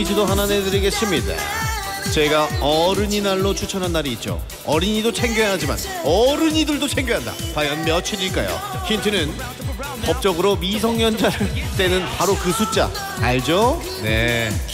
퀴즈도 하나 내드리겠습니다. 제가 어른이날로 추천한 날이 있죠. 어린이도 챙겨야 하지만 어른이들도 챙겨야 한다. 과연 며칠일까요? 힌트는 법적으로 미성년자를 때는 바로 그 숫자 알죠? 네.